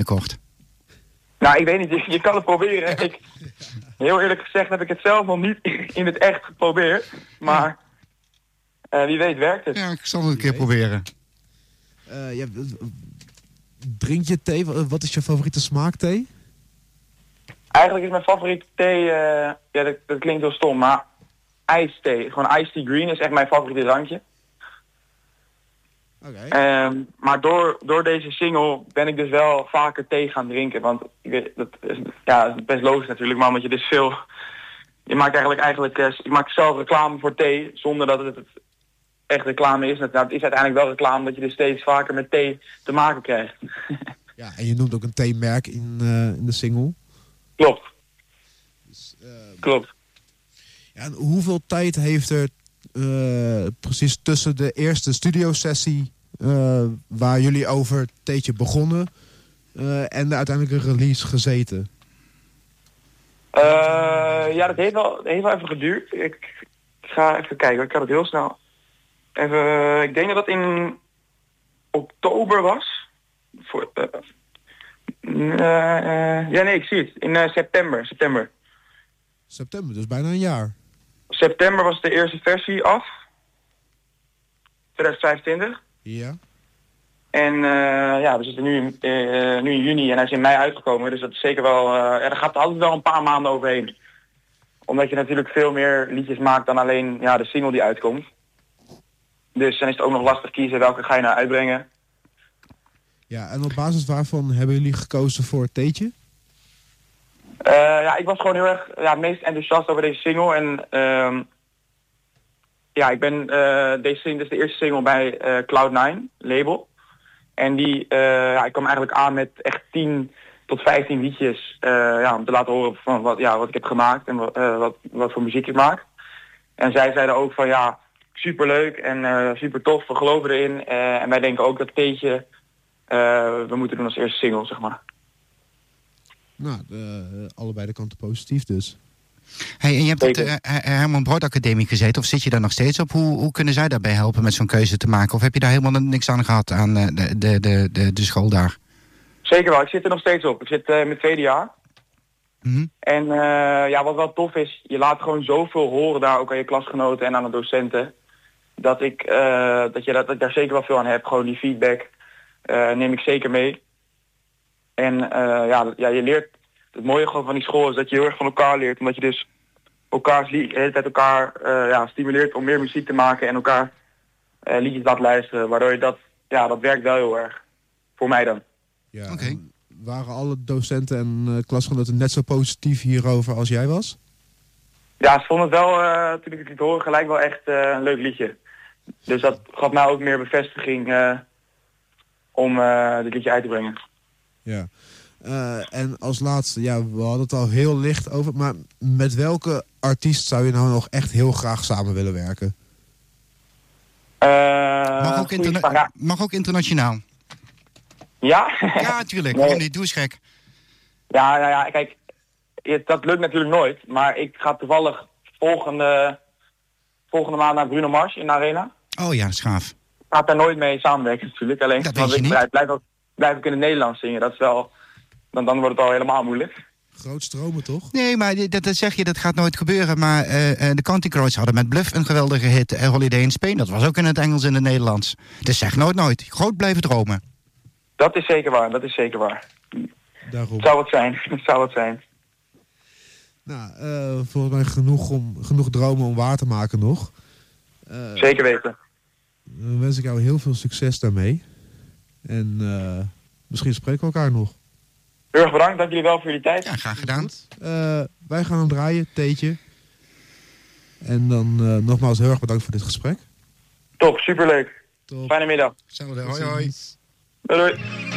binnenkort? Nou, ik weet niet. Je kan het proberen. Heel eerlijk gezegd heb ik het zelf nog niet in het echt geprobeerd. Maar wie weet werkt het. Ja, ik zal het een keer proberen. Drink je thee? Wat is je favoriete smaak thee? Eigenlijk is mijn favoriete thee... dat klinkt heel stom, maar ijsthee. Gewoon iced tea green is echt mijn favoriete drankje. Okay. Maar door deze single ben ik dus wel vaker thee gaan drinken. Want dat is best logisch natuurlijk, maar omdat je dus veel... Je maakt je maakt zelf reclame voor thee, zonder dat het echt reclame is. Het is uiteindelijk wel reclame dat je dus steeds vaker met thee te maken krijgt. Ja, en je noemt ook een theemerk in de single. Klopt. Dus, Klopt. Ja, en hoeveel tijd heeft er precies tussen de eerste studiosessie waar jullie over het theetje begonnen en de uiteindelijke release gezeten? Dat heeft wel even geduurd. Ik ga even kijken, ik kan het heel snel. Ik denk dat dat in oktober was. Ik zie het. In september. September, dus bijna een jaar. September was de eerste versie af. 2025. Ja. En we zitten nu in juni en hij is in mei uitgekomen. Dus dat is zeker wel... er gaat altijd wel een paar maanden overheen. Omdat je natuurlijk veel meer liedjes maakt dan alleen de single die uitkomt. Dus dan is het ook nog lastig kiezen welke ga je nou uitbrengen. Ja, en op basis waarvan hebben jullie gekozen voor het theetje? Ik was gewoon heel erg het meest enthousiast over deze single. En ik ben deze single is de eerste single bij Cloud9 label. En ik kwam eigenlijk aan met echt 10 tot 15 liedjes om te laten horen van wat ik heb gemaakt en wat voor muziek ik maak. En zij zeiden ook van superleuk en super tof, we geloven erin. En wij denken ook dat theetje we moeten doen als eerste single, zeg maar. Nou, allebei de kanten positief dus. Hey, en je hebt op de Herman Brood Academie gezeten, of zit je daar nog steeds op? Hoe kunnen zij daarbij helpen met zo'n keuze te maken? Of heb je daar helemaal niks aan gehad aan de school daar? Zeker wel, ik zit er nog steeds op. Ik zit in mijn tweede jaar. Mm-hmm. En wat wel tof is, je laat gewoon zoveel horen daar ook aan je klasgenoten en aan de docenten. Dat ik daar zeker wel veel aan heb. Gewoon die feedback neem ik zeker mee. En je leert, het mooie gewoon van die school is dat je heel erg van elkaar leert. Omdat je dus de hele tijd elkaar stimuleert om meer muziek te maken en elkaar liedjes laat luisteren. Waardoor je dat werkt wel heel erg. Voor mij dan. Ja, okay. Waren alle docenten en klasgenoten net zo positief hierover als jij was? Ja, ze vonden het wel, toen ik het liet horen, gelijk wel echt een leuk liedje. Dus dat gaf mij ook meer bevestiging om dit liedje uit te brengen. Ja. En als laatste, we hadden het al heel licht over, maar met welke artiest zou je nou nog echt heel graag samen willen werken? Mag ook internationaal. Ja? Ja, natuurlijk. Nee. Waarom niet? Doe eens gek. Ja, kijk, dat lukt natuurlijk nooit. Maar ik ga toevallig volgende maand naar Bruno Mars in de Arena. Oh ja, schaaf. Ik ga daar nooit mee samenwerken natuurlijk. Alleen Dat want weet je ik niet. blijf ik in het Nederlands zingen. Dat is wel... Dan wordt het al helemaal moeilijk. Groot stromen, toch? Nee, maar dat zeg je, dat gaat nooit gebeuren. Maar de County Crows hadden met Bluff een geweldige hit. Holiday in Spain, dat was ook in het Engels en het Nederlands. Dus zeg nooit. Groot blijven dromen. Dat is zeker waar. Daarom. Zou het zijn. Nou, volgens mij genoeg dromen om waar te maken nog. Zeker weten. Dan wens ik jou heel veel succes daarmee. En misschien spreken we elkaar nog. Heel erg bedankt, dank jullie wel voor jullie tijd. Ja, graag gedaan. Wij gaan hem draaien, theetje. En dan nogmaals heel erg bedankt voor dit gesprek. Top, superleuk. Top. Fijne middag. Hetzelfde, hoi. Doei.